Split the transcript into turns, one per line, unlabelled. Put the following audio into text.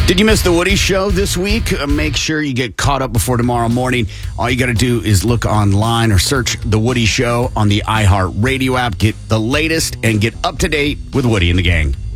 Did you miss the Woody Show this week? Make sure you get caught up before tomorrow morning. All you got to do is look online or search the Woody Show on the iHeartRadio app. Get the latest and get up to date with Woody and the gang.